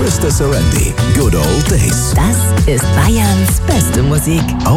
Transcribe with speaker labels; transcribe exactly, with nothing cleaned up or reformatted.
Speaker 1: Krista Sarandy. Good Old Days.
Speaker 2: Das ist Bayerns beste Musik.